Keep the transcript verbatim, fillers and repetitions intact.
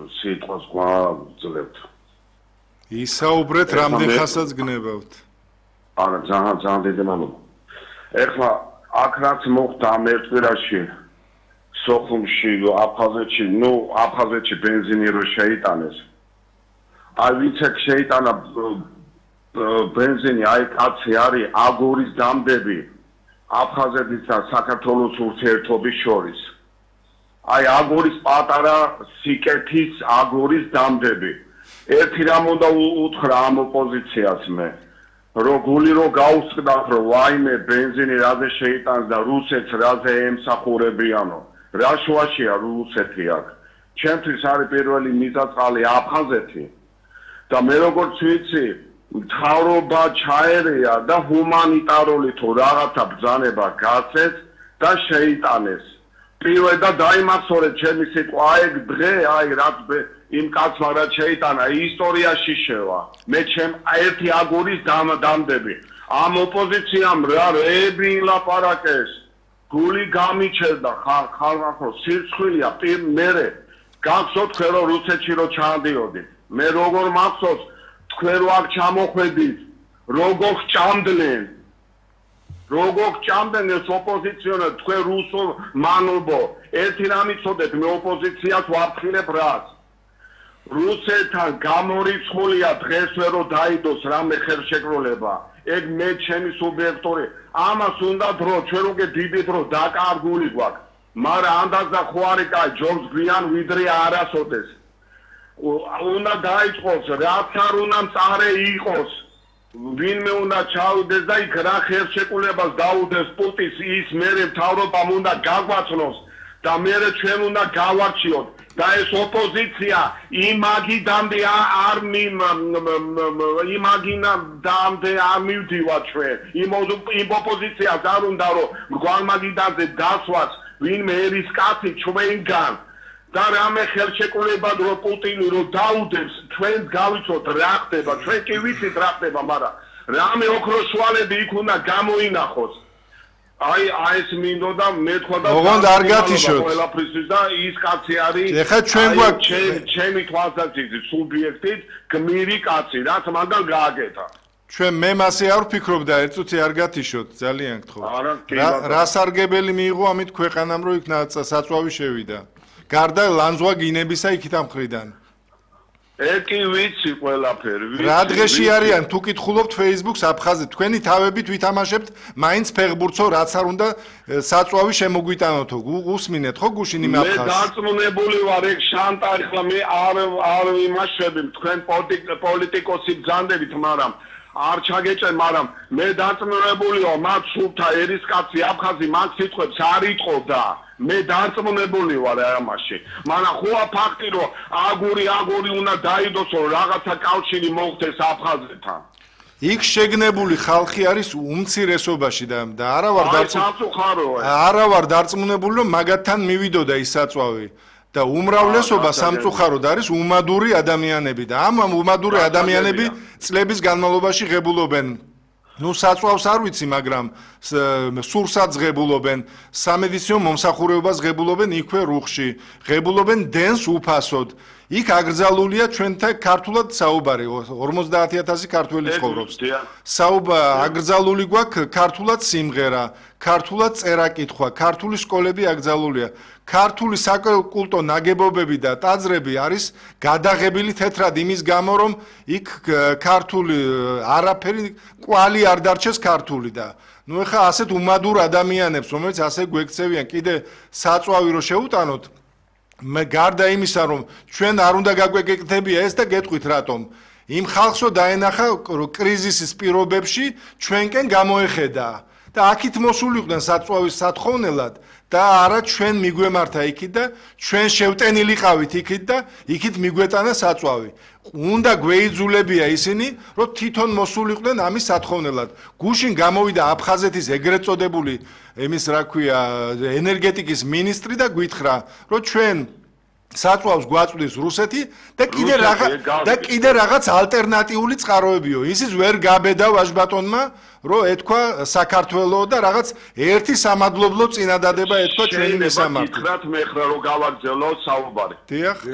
სიტყვას გვაძლევთ. ისაუბრეთ რამდენ ხანსაც გნებავთ? არა, ძალიან ძალიან დიდი მადლობა. ეხლა აქ რაც მოხდა ამ ერთ კვირაში სოხუმში, აფხაზეთში, ნუ აფხაზეთში ბენზინი რო შეიტანეს. აი ვინც ეგ შეიტანა ბენზინი, აი კაცი არის აგურის დამდები აფხაზეთის და საქართველოს ურთიერთობის შორის. აი აგურის პატარა სიკეთის აგურის დამდები. ერთი რამ უნდა უთხრა ამ ოპოზიციას მე. რომ გული რო გაუსწრდათ რომ ვაიმე ბენზინი რაზე შეიტანს და რუსეთს რაზე ემსახურებიანო. რა შუაშია რუსეთი აქ. ჩემთვის არის პირველი მიწა-წყალი აფხაზეთი. და მე როგორც ვიცი, მთავრობა ჩაერია და ჰუმანიტარული თუ რაღაცა ბრძანება გაცეს და შეიტანეს. პირველ და დაიმახსოვრეთ ჩემი სიტყვა, აი ეგ დღე, აი რაც იმ კაცმა რაც შეიტანა, ისტორიაში შევა. მე ჩემ ერთი აგურის დამდები. ამ ოპოზიციამ რა რეები ლაპარაკეს. გული გამიჩერდა ხალხო სირცხვილია მერე გახსოვთ თქვენ რომ რუსეთში რო ჩამდიოდით. მე როგორ მახსოვს თქვენ რო აქ ჩამოხვედით როგორ ჭამდნენ როგორ ჭამდნენ ეს ოპოზიციონერი თქვენ რუსო მანულბო ერთი რამ იცოდეთ მე ოპოზიციას ვაფრთხილებ რას რუსეთთან გამორიცხულია დღესვე რო დაიდოს რამე ხელშეკრულება ეგ მე ჩემი სუბიექტური ამას უნდა დრო ჩვენ უკვე დიდი დრო დაკარგული გვაქვს მაგრამ ანდაზა ხო არის კაი ჯობს გვიან ვიდრე არასოდეს უნდა დაიწყოს რაც არ უნდა მწარე იყოს ვინმე უნდა ჩავიდეს და იქ რა ხელშეკრულებას დაუდეს პუტინს ის მერე მთავრობამ უნდა გაგვაცნოს და მერე ჩვენ უნდა გავარჩიოთ და ეს ოპოზიცია იმაგიდამდე არ იმაგინამდე არ მივდივართ ჩვენ იმ ოპოზიციას არ უნდა რომ მგვარმაგიდანზე დასვას ვინმე ერის კაცი ჩვენგან და რამე ხელშეკრულება რო პუტინი რო დაუდებს ჩვენ გავიცოთ რა ხდება ჩვენ კი ვიცით რა ხდება მაგრამ რამე ოქროშვალები იქ უნდა გამოინახოს აი აი ეს მინდოდა მე თქვა და ოღონდ არ გათიშოთ ყველაფრისთვის და ის კაცი არის ეხა ჩვენ გვაქვს ჩემი თვალსაზრისით სუბიექტით გმირი კაცი რაც მაგალ გააკეთა ჩვენ მე მასე არ ვფიქრობ და ერთ წუთი არ გათიშოთ ძალიან გთხოვთ რა სარგებელი მიიღო ამით ქვეყანამ რომ იქ საწვავი შევიდა გარდა ლანძღვა გინებისა იქით ამ მხრიდან. ეკი ვიცი ყველაფერი, ვიცი. რა დღეში არიან თუ კითხულობთ Facebook-ს აფხაზეთ, თქვენი თავებით ვითამაშებთ მაინც ფეხბურთო, რაც არ უნდა საწვავი შემოგვიტანოთო. უსმინეთ ხო გუშინ იმ აფხაზს? მე დარწმუნებული ვარ ეგ შანტაჟი ხლა მე არ არ იმაშები თქვენ პოლიტიკოსი ბრძანდებით, მაგრამ არ ჩაგეჭე, მაგრამ მე დარწმუნებული ვარ მათ სულთა ერისკაცი აფხაზი მათ სიტყვებს არ იტყოდა. მე დარწმუნებული ვარ ამაში. მაგრამ ხო ფაქტი რომ აგური აგური უნდა დაიდოს რომ რაღაცა კავშირი მოხდეს აფხაზეთთან. იქ შეგნებული ხალხი არის უმცირესობაში და და არა ვარ დარწმუნებული. არა ვარ დარწმუნებული რომ მაგათთან მივიდოდა ის საწვავი. და უმრავლესობა სამწუხაროდ არის უმადური ადამიანები და ამ უმადური ადამიანები წლების განმავლობაში ღებულობენ ნუ საწვავს არ ვიცი მაგრამ სურსაც ღებულობენ სამედიცინო მომსახურებას ღებულობენ იქვე რუხში ღებულობენ დენს უფასოდ იქ აკრძალულია ჩვენთან ქართულად საუბარი ორმოცდაათი ათასი ქართველი ცხოვრობს საუბარი აკრძალული გვაქვს ქართულად სიმღერა ქართულად წერა-კითხვა ქართული სკოლები აკრძალულია ქართული საკულტო ნაგებობები და ტაძრები არის გადაღებილი თეთრად იმის გამო რომ იქ ქართული არაფერი კვალი არ დარჩეს ქართული და ნუ ეხა ასეთ უმადურ ადამიანებს რომელიც ასე გვექცევიან კიდე საწვავი რო შეუტანოთ მე გარდა იმისა რომ ჩვენ არ უნდა გაგვეკეთებია ეს და გეტყვით რატომ იმ ხალხსო დაენახა კრიზისის პირობებში ჩვენკენ გამოეხედა და აქით მოსულიყვნენ საწვავის სათხოვნელად და არა ჩვენ მიგვემართა იქით და ჩვენ შევტენილიყავით იქით და იქით მიგვეტანა საწვავი. უნდა გვეიძულებია ისინი, რომ თვითონ მოსულიყვნენ ამის სათხოვნელად. გუშინ გამოვიდა აფხაზეთის ეგრეთ წოდებული იმის რა ქვია ენერგეტიკის მინისტრი და გვითხრა, რომ ჩვენ საწვავს გვაწვდის რუსეთი და კიდე რაღაც და კიდე რაღაც ალტერნატიული წყაროებიო. ისიც ვერ გაბედა ვაჟბატონმა, რომ ეთქვა საქართველო და რაღაც ერთი სამადლობლო წინადადება ეთქვა ჩვენი მესამართი. გითხრათ მე ხრა რომ გავაგზავნო საუბარი. დიახ.